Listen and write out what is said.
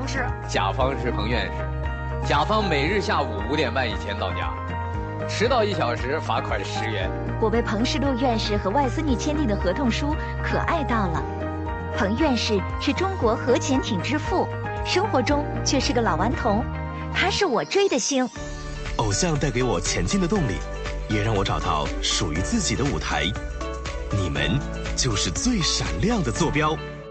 方是？ 甲方是彭院士，甲方每日下午5点半以前到家，迟到1小时罚款10元。 我被彭世禄院士和外孙女签订的合同书可爱到了。彭院士是中国核潜艇之父，生活中却是个老顽童，他是我追的星。 偶像带给我前进的动力，也让我找到属于自己的舞台。你们就是最闪亮的坐标。